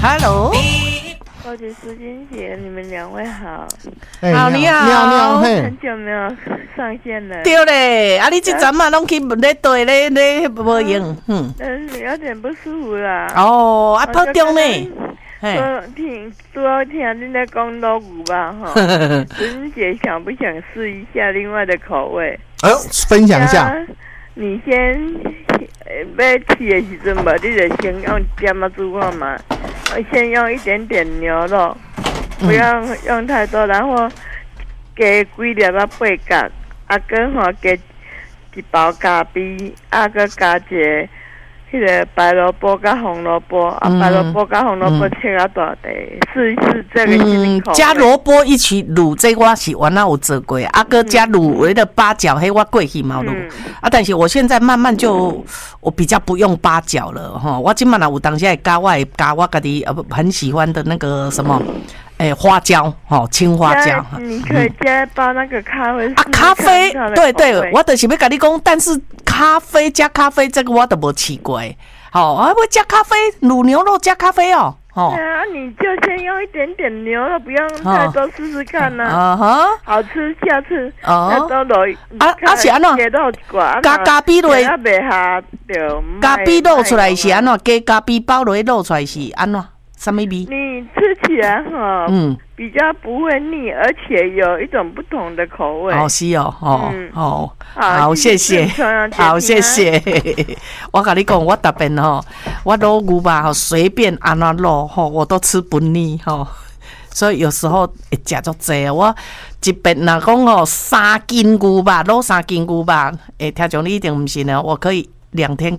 Hello， 高级苏金姐，你们两位好。 好，你好， 你好， 很久没有上线了。 对嘞，啊，你这阵嘛拢去咧对咧无用， 有点不舒服啦。 哦，啊，破中呢？ 主要听你在讲老牛吧，哈。苏金姐想不想试一下另外的口味？ 分享一下。 你先要吃的时阵吧，你就先用点啊煮看嘛。先用一点点牛肉，不要用太多，然后加几粒啊八角，跟吼加一包咖啡，个加一个迄个白萝卜加红萝卜，白萝卜加红萝卜切啊大块，试一试这个新口味。 加萝卜一起卤，这我是原来有做过，个加卤为了八角，嘿，我过去嘛卤。但是我现在慢慢我比较不用八角了哈，我今晚有当下加我家己很喜欢的那个什么。花椒，青花椒。 你可以加包那个咖啡。 咖啡，对，我就是要跟你讲，但是加咖啡这个我都没吃过。我加咖啡，卤牛肉加咖啡哦。 对啊，你就先用一点点牛肉，不用太多，试试看呢。好吃，下次都落。 是安怎？加咖啡落。咖啡露出来是安怎？加咖啡包落肉出来是安怎？什么味？ 你吃起来比较不会腻，而且有一种不同的口味。 是哦，好，谢谢，好，谢谢。我跟你讲，我特别我老牛吧，随便安怎卤我都吃不腻所以有时候会吃足济。我一边若讲3斤牛吧，卤3斤牛吧，听众你一定不信呢，我可以2天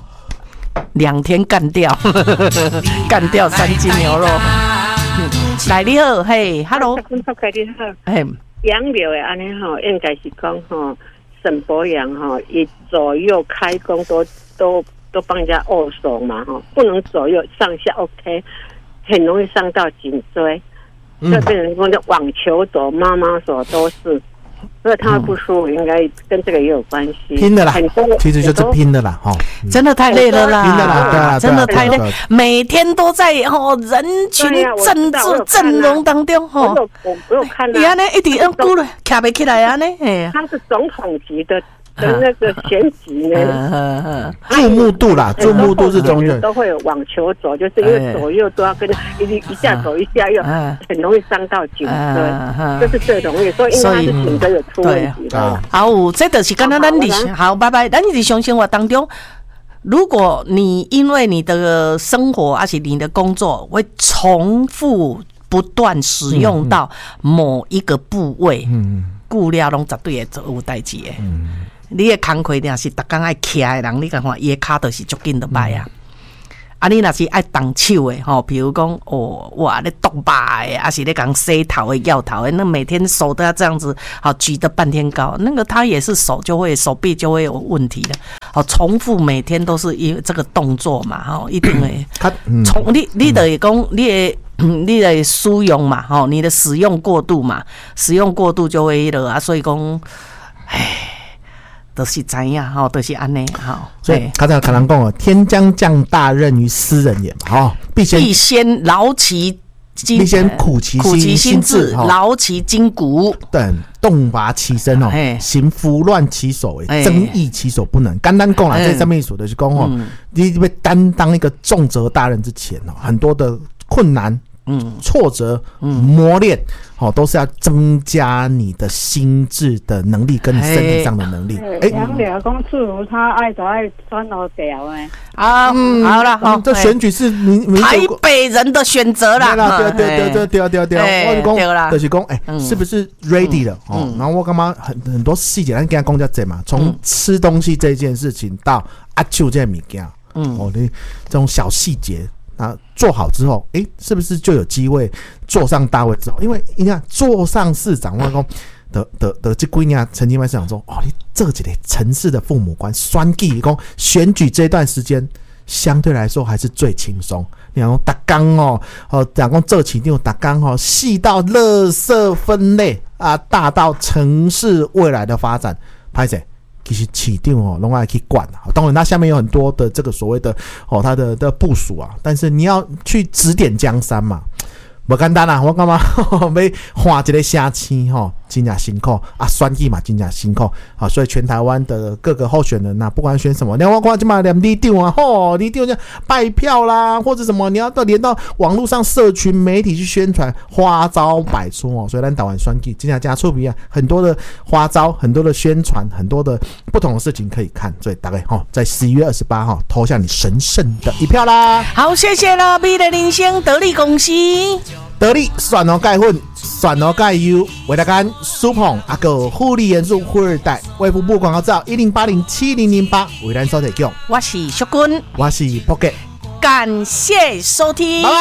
干掉干掉3斤牛肉。来你好，嘿 ，Hello， 你好，嘿，养牛的安尼应该是讲沈伯阳以左右开弓都帮人家握手嘛不能左右上下 OK， 很容易伤到颈椎，所以变成说的网球肘、妈妈手都是。所以他不舒服，应该跟这个也有关系。 拼的啦，其实就是拼的啦， 真的太累了啦， 拼的啦，对啊， 真的太累，每天都在人群阵容当中我有看到， 你安尼一直鼓了，站不起来安尼， 他是总统级的那个选举呢， 注目度啦，注目度是中间都会有网球肘，就是因为左右都要跟一下走一下，又很容易伤到颈椎，就是最容易，所以因为他是颈椎有出问题的。 好，这就是刚刚咱好，拜拜，咱日常生活当中。如果你因为你的生活而且你的工作会重复不断使用到某一个部位，久了拢绝对会做有代志的。你的工课定是逐工爱徛的人，你看伊的骹就是足紧就歹啊。你若是爱动手的比如讲哇咧剁肉的，还是咧讲洗头的、药头的，那每天手都要这样子举得半天高，那个他也是手臂就会有问题的。重复每天都是因为这个动作嘛，一定会你得讲你的使用嘛，你的使用过度嘛，使用过度就会了所以讲，都是知影都是安尼所以刚才可能讲天将降大任于斯人也嘛必先劳其筋， 必先苦其心志， 劳其筋骨， 对，动拔其身行拂乱其手，增益其手不能。简单讲啦，在上面说的是讲你被担当一个重责大任之前很多的困难。挫折、磨练，都是要增加你的心智的能力跟你身体上的能力。 杨柳公主她爱穿楼条好了， 这选举是台北人的选择啦。 对，我讲就是讲，是不是 ready 了？然后我干嘛很多细节，咱跟他讲叫怎嘛？从吃东西这件事情到阿舅这物件，你这种小细节。做好之后，是不是就有机会坐上大位之后？因为你看坐上市长，我讲的这几年曾经在市长说，你这个城市的父母官选举，讲选举这段时间相对来说还是最轻松。你讲每天讲做市长，每天细到垃圾分类大到城市未来的发展，拍谁？ 其实市长拢爱去管当然它下面有很多的这个所谓的它的部署啊，但是你要去指点江山嘛，不简单啦，我感觉要画一个城市真的辛苦啊，选举嘛真的辛苦啊，所以全台湾的各个候选人不管选什么，你看我看现在连里长里长这拜票啦，或者什么，你要连到网络上社群媒体去宣传，花招百出所以咱台湾选举真的加出名啊，很多的花招，很多的宣传，很多的不同的事情可以看，所以大概在11月28投下你神圣的一票啦。 好，谢谢了，美的人生得力公司。 得力蒜头钙粉、蒜头钙油、维他干、苏捧还有护理元素富二代。卫福部广告照10807008为咱所提供。 我是淑君， 我是 Pocket， 感谢收听。